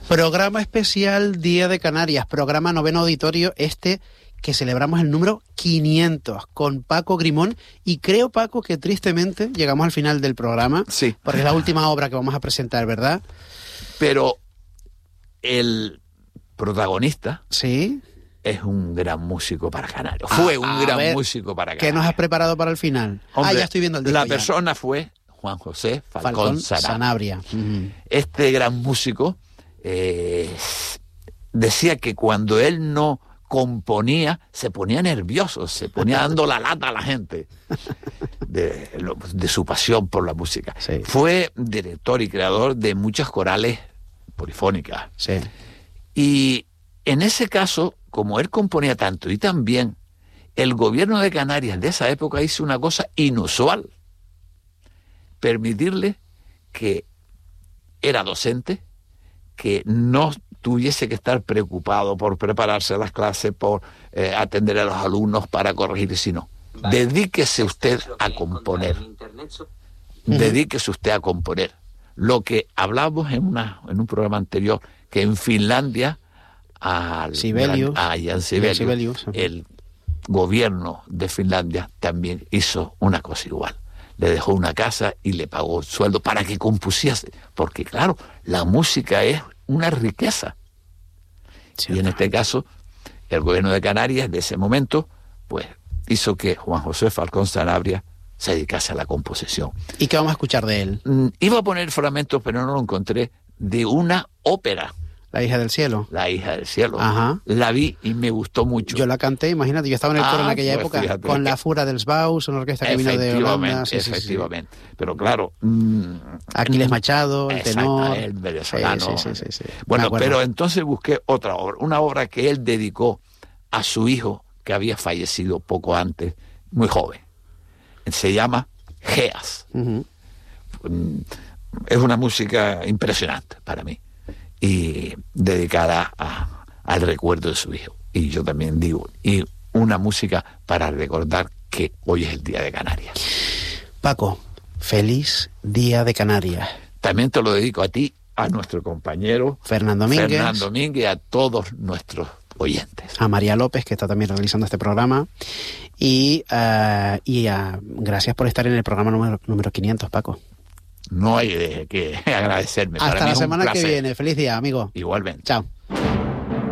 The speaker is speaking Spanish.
Programa especial Día de Canarias, programa noveno auditorio que celebramos el número 500 con Paco Grimón, y creo, Paco, que tristemente llegamos al final del programa. Sí. Porque es la última obra que vamos a presentar, ¿verdad? Pero el protagonista sí es un gran músico para Canarias. Fue un gran músico para Canarias. ¿Qué nos has preparado para el final? Hombre, ya estoy viendo el disco. La persona fue Juan José Falcón Sanabria. Este gran músico decía que cuando él no componía, se ponía nervioso, se ponía dando la lata a la gente de su pasión por la música. Sí. Fue director y creador de muchas corales polifónicas. Sí. Y en ese caso, como él componía tanto y tan bien, el gobierno de Canarias de esa época hizo una cosa inusual: permitirle que era docente, que no tuviese que estar preocupado por prepararse a las clases, por atender a los alumnos para corregir, sino dedíquese usted a componer. Dedíquese usted a componer. Lo que hablamos en un programa anterior, que en Finlandia, a Jan Sibelius, el gobierno de Finlandia también hizo una cosa igual. Le dejó una casa y le pagó sueldo para que compusiese, porque claro, la música es una riqueza. Sí, y en este caso, el gobierno de Canarias de ese momento, pues, hizo que Juan José Falcón Sanabria se dedicase a la composición. ¿Y qué vamos a escuchar de él? Iba a poner fragmentos, pero no lo encontré, de una ópera. La hija del cielo. La hija del cielo. Ajá. La vi y me gustó mucho. Yo la canté, imagínate, yo estaba en el coro en aquella época, fíjate, con la Fura dels Baus, una orquesta que vino de Holanda. Efectivamente. Pero claro... Aquiles Machado, el tenor... el venezolano. Sí. Bueno, pero entonces busqué otra obra, una obra que él dedicó a su hijo, que había fallecido poco antes, muy joven. Se llama Geas. Es una música impresionante para mí, y dedicada al recuerdo de su hijo. Y yo también digo, y una música para recordar que hoy es el Día de Canarias. Paco, feliz Día de Canarias. También te lo dedico a ti, a nuestro compañero Fernando Mínguez, y a todos nuestros oyentes. A María López, que está también realizando este programa. Y gracias por estar en el programa número 500, Paco. No hay que agradecerme. Hasta para mí la es semana un placer. que viene. Feliz día, amigo. Igualmente. Chao.